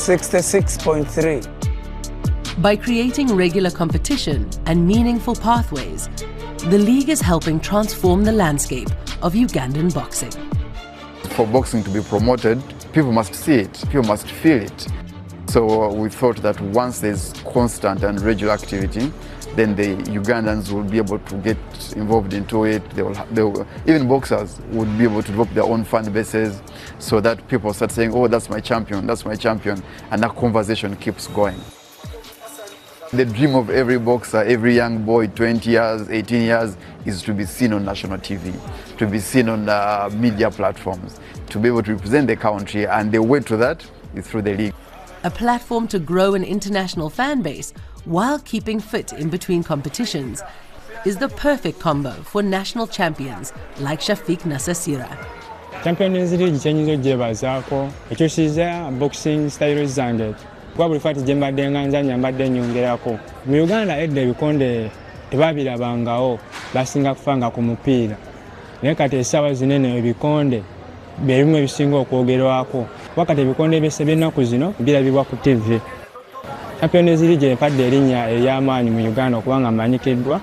66.3. By creating regular competition and meaningful pathways, the league is helping transform the landscape of Ugandan boxing. For boxing to be promoted, people must see it, people must feel it. So we thought that once there's constant and regular activity, then the Ugandans will be able to get involved into it. Even boxers would be able to develop their own fan bases so that people start saying, oh, that's my champion, and that conversation keeps going. The dream of every boxer, every young boy, 20 years, 18 years, is to be seen on national TV, to be seen on media platforms, to be able to represent the country, and the way to that is through the league. A platform to grow an international fan base while keeping fit in between competitions is the perfect combo for national champions like Shafiq Nassasira. Champions League chenyizo jebazaako ekyusiza boxing style zange kwa buli fati jembadde nganzanya mbadde nyongerako mu Uganda edda ebikonde tebabirabangawo basinga kufanga ku mupiira naye kati essaawa zinene ebikonde byebimu ebisinga okwogerwako wakati ebikonde byesse by'ennaku zino birabibwa ku TV. Champions League empadde erinnya ery'amaanyi mu Uganda okubanga mmanyikiddwa.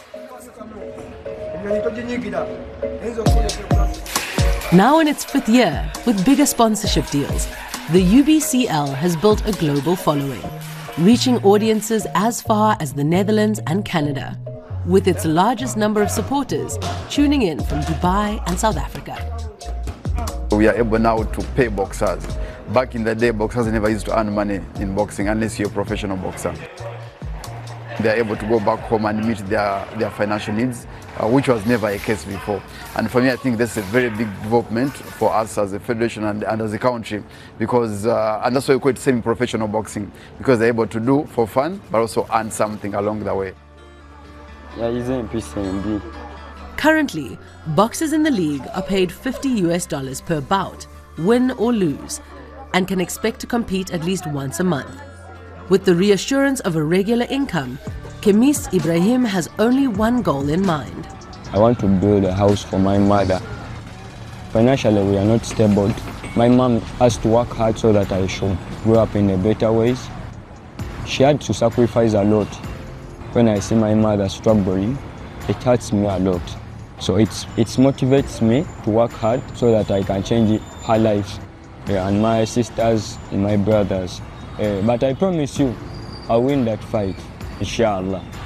Now in its 5th year, with bigger sponsorship deals, the UBCL has built a global following, reaching audiences as far as the Netherlands and Canada, with its largest number of supporters tuning in from Dubai and South Africa. We are able now to pay boxers. Back in the day, boxers never used to earn money in boxing unless you're a professional boxer. They are able to go back home and meet their financial needs, which was never a case before. And for me, I think that's a very big development for us as a federation and as a country, because and that's why we call it semi-professional boxing, because they're able to do for fun, but also earn something along the way. Currently, boxers in the league are paid $50 per bout, win or lose, and can expect to compete at least once a month. With the reassurance of a regular income, Kemis Ibrahim has only one goal in mind. I want to build a house for my mother. Financially, we are not stable. My mom has to work hard so that I should grow up in a better ways. She had to sacrifice a lot. When I see my mother struggling, it hurts me a lot. So it motivates me to work hard so that I can change her life and my sisters and my brothers. But I promise you, I'll win that fight, inshallah.